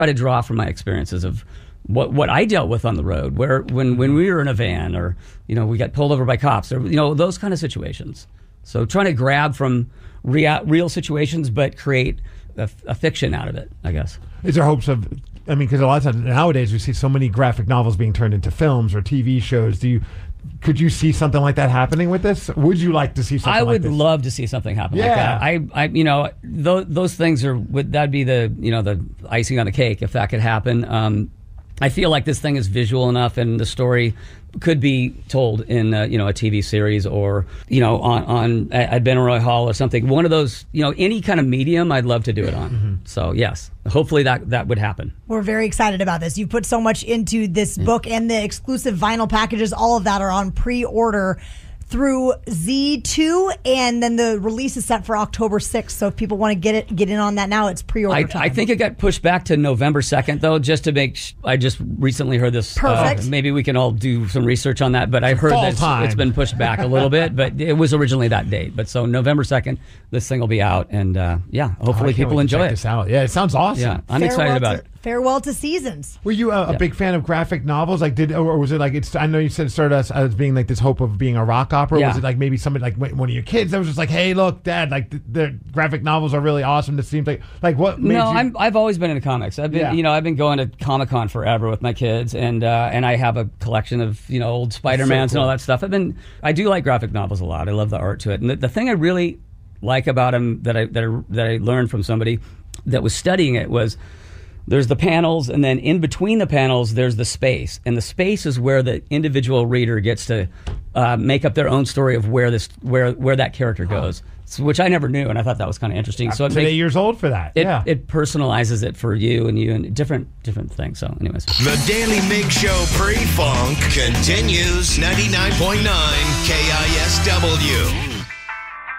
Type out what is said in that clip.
try to draw from my experiences of what I dealt with on the road, where when we were in a van, or we got pulled over by cops, or those kind of situations. So trying to grab from real situations, but create a fiction out of it, I guess. Is there hopes of? I mean, because a lot of times nowadays we see so many graphic novels being turned into films or TV shows. Could you see something like that happening with this? Would you like to see something like this? I would love to see something happen like that. Those things that'd be the icing on the cake if that could happen. I feel like this thing is visual enough, and the story could be told in a TV series, or on at Benaroya Hall or something. One of those, any kind of medium, I'd love to do it on. Mm-hmm. So yes, hopefully that would happen. We're very excited about this. You've put so much into this book, and the exclusive vinyl packages. All of that are on pre-order through Z2, and then the release is set for October 6th. So if people want to get in on that now, it's pre-order time. I think it got pushed back to November 2nd, though, just to make I just recently heard this. Perfect. Maybe we can all do some research on that, but I heard that it's been pushed back a little bit, but it was originally that date. But so November 2nd, this thing will be out, and hopefully people enjoy it. This out. Yeah, it sounds awesome. Yeah, I'm excited about it. Farewell to Seasons. Were you a big fan of graphic novels? Or was it like I know you said it started as being like this hope of being a rock opera. Yeah. Was it like maybe somebody like one of your kids that was just like, hey, look, Dad, like the graphic novels are really awesome. This seems like what made you? I've always been into comics. I've been I've been going to Comic-Con forever with my kids, and I have a collection of old Spider-Mans and all that stuff. I do like graphic novels a lot. I love the art to it, and the thing I really like about them that I learned from somebody that was studying it was, there's the panels, and then in between the panels, there's the space. And the space is where the individual reader gets to make up their own story of where that character goes, which I never knew, and I thought that was kind of interesting. So it makes 8 years old for that. It personalizes it for you and different things. So anyways. The Daily Mig Show pre-funk continues. 99.9 KISW.